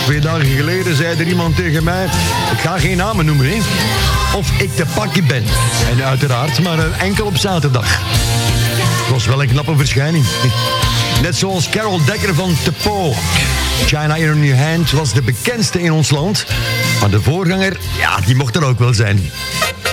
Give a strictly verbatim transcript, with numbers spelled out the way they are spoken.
Twee dagen geleden zei er iemand tegen mij... Ik ga geen namen noemen, hè. Of ik de pakkie ben. En uiteraard maar enkel op zaterdag. Het was wel een knappe verschijning. Net zoals Carol Dekker van Tepo. China in Your Hand was de bekendste in ons land. Maar de voorganger, ja, die mocht er ook wel zijn.